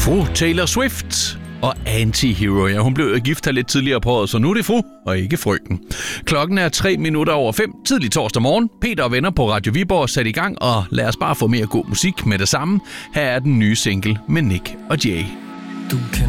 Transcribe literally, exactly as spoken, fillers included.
Fru Taylor Swift og Anti-Hero. Ja, hun blev gift her lidt tidligere på året, så nu er det fru og ikke frøken. Klokken er tre minutter over fem, tidlig torsdag morgen. Peter og venner på Radio Viborg sat i gang, og lad os bare få mere god musik med det samme. Her er den nye single med Nick og Jay. Du kan